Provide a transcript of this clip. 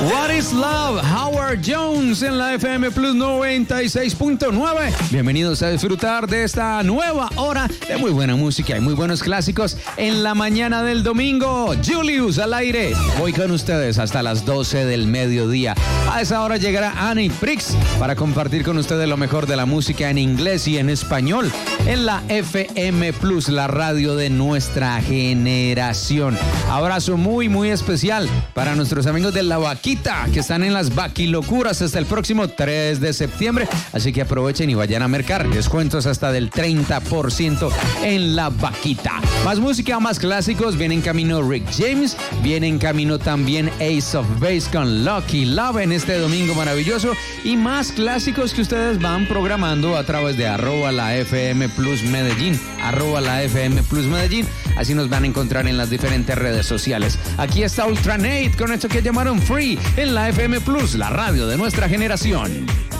What is Love, Howard Jones en la FM Plus 96.9. Bienvenidos a disfrutar de esta nueva hora de muy buena música y muy buenos clásicos en la mañana del domingo. Julius al aire. Voy con ustedes hasta las 12 del mediodía. A esa hora llegará Annie Prix para compartir con ustedes lo mejor de la música en inglés y en español en la FM Plus, la radio de nuestra generación. Abrazo muy, muy especial para nuestros amigos de La Vaquita, que están en las Vaquilocuras hasta el próximo 3 de septiembre. Así que aprovechen y vayan a mercar. Descuentos hasta del 30% en La Vaquita. Más música, más clásicos. Viene en camino Rick James. Viene en camino también Ace of Base con Lucky Love en este domingo maravilloso. Y más clásicos que ustedes van programando a través de @LaFMPlusMedellín. @LaFMPlusMedellín. Así nos van a encontrar en las diferentes redes sociales. Aquí está Ultranate con esto que llamaron Free en la FM Plus, la radio de nuestra generación.